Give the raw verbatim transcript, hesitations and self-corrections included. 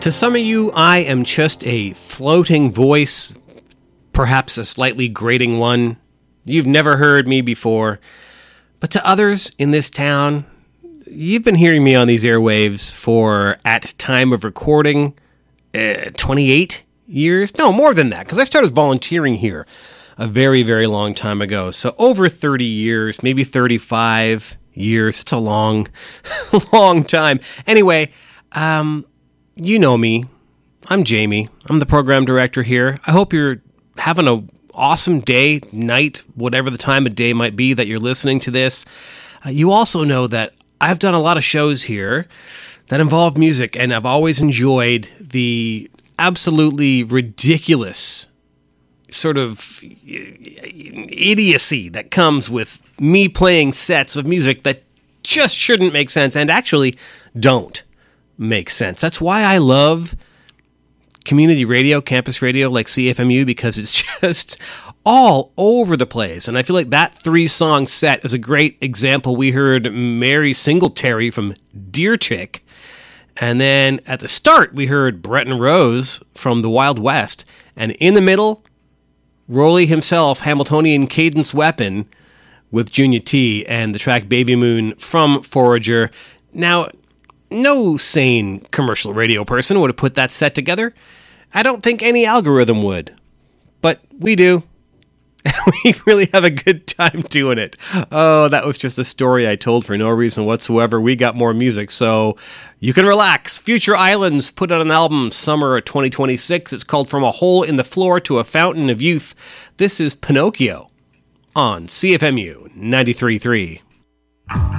To some of you, I am just a floating voice, perhaps a slightly grating one. You've never heard me before. But to others in this town, you've been hearing me on these airwaves for, at time of recording, uh, twenty-eight years? No, more than that, because I started volunteering here a very, very long time ago. So over thirty years, maybe thirty-five years. It's a long, long time. Anyway, um... you know me. I'm Jamie. I'm the program director here. I hope you're having an awesome day, night, whatever the time of day might be that you're listening to this. Uh, you also know that I've done a lot of shows here that involve music, and I've always enjoyed the absolutely ridiculous sort of idiocy that comes with me playing sets of music that just shouldn't make sense and actually don't make sense. That's why I love community radio, campus radio like C F M U, because it's just all over the place. And I feel like that three-song set is a great example. We heard Mary Singletary from Deer Chick, and then at the start we heard Brett and Rose from the Wild West, and in the middle, Rolly himself, Hamiltonian Cadence Weapon, with Junior T and the track Baby Moon from Forager. Now, no sane commercial radio person would have put that set together. I don't think any algorithm would. But we do. We really have a good time doing it. Oh, that was just a story I told for no reason whatsoever. We got more music, so you can relax. Future Islands put out an album summer of twenty twenty-six. It's called From a Hole in the Floor to a Fountain of Youth. This is Pinocchio on C F M U ninety-three point three.